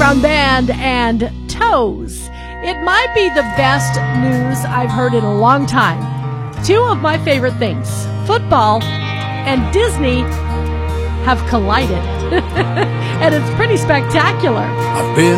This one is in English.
Brown Band and Toes. It might be the best news I've heard in a long time. Two of my favorite things, football and Disney, have collided. And it's pretty spectacular. I've been